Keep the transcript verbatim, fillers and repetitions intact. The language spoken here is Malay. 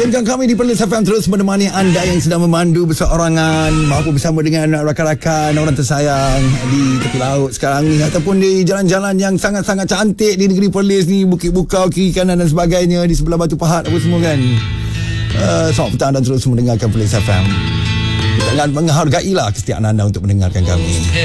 Turunkan kami di Perlis F M, terus menemani anda yang sedang memandu berseorangan maupun bersama dengan rakan-rakan orang tersayang di tepi laut sekarang ni, ataupun di jalan-jalan yang sangat-sangat cantik di negeri Perlis ni, Bukit Bukau, kiri kanan dan sebagainya, di sebelah Batu Pahat apa semua kan. Uh, selamat petang dan terus mendengarkan Perlis F M. Jangan menghargailah kesetiaan anda untuk mendengarkan kami.